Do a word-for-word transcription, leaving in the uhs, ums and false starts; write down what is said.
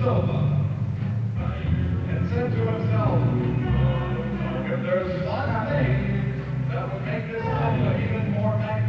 sofa and said to himself, if there's one thing that would make this sofa even more magnificent,